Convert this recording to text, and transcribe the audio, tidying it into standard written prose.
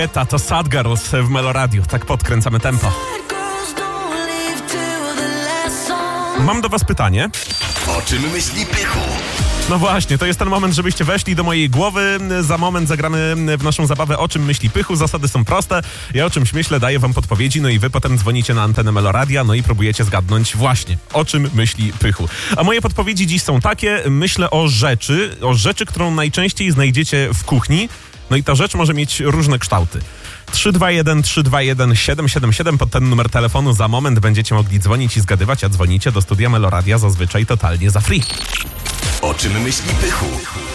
To Sad Girls w Meloradiu. Tak podkręcamy tempo. Mam do was pytanie. O czym myśli Pychu? No właśnie, to jest ten moment, żebyście weszli do mojej głowy. Za moment zagramy w naszą zabawę O czym myśli Pychu. Zasady są proste. Ja o czymś myślę, daję wam podpowiedzi, no i wy potem dzwonicie na antenę Meloradia, no i próbujecie zgadnąć właśnie, o czym myśli Pychu. A moje podpowiedzi dziś są takie. Myślę o rzeczy, którą najczęściej znajdziecie w kuchni. No i ta rzecz może mieć różne kształty. 321-321-777 pod ten numer telefonu. Za moment będziecie mogli dzwonić i zgadywać, a dzwonicie do studia Meloradia zazwyczaj totalnie za free. O czym myśli Pychu?